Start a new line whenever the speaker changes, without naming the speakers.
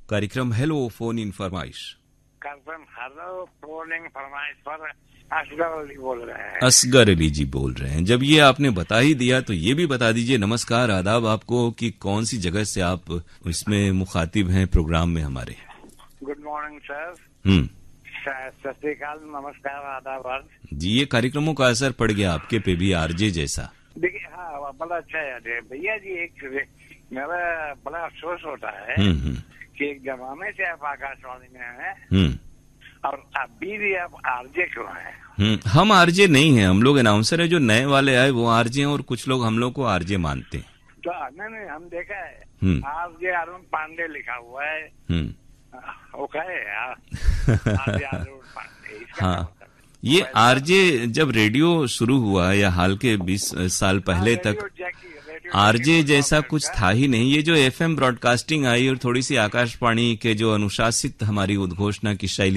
कार्यक्रम hello phone in फरमाइश।
कार्यक्रम हेलो फोन इन फरमाइश पर असगर अली बोल रहे हैं।
असगर अली जी बोल रहे हैं। जब ये आपने बता ही दिया तो ये भी बता दीजिए, नमस्कार आदाब आपको, कि कौन सी जगह से आप इसमें मुखातिब हैं प्रोग्राम में हमारे।
Good morning sir. सत श्री अकाल, नमस्कार, आदाब
जी। ये कार्यक्रमों का असर पड़ गया आपके पे भी आरजे जैसा।
देखिए हाँ, बड़ा अच्छा है भैया जी। एक मेरा बड़ा अफसोस होता है कि एक जमाने से आप आकाशवाणी में हैं और अभी भी आप आरजे क्यों हैं?
हम आरजे नहीं हैं, हम लोग अनाउंसर है। जो नए वाले आए वो आरजे हैं और कुछ लोग हम लोग को आरजे मानते हैं।
तो नहीं, हम देखा है आरजे अरुण पांडे लिखा हुआ है। वो कहे आरजे अरुण पांडे।
हाँ, ये आरजे जब रेडियो शुरू हुआ या हाल के 20 साल पहले तक आरजे जैसा कुछ था ही नहीं। ये जो एफएम ब्रॉडकास्टिंग आई और थोड़ी सी आकाशवाणी के जो अनुशासित हमारी उद्घोषणा की शैली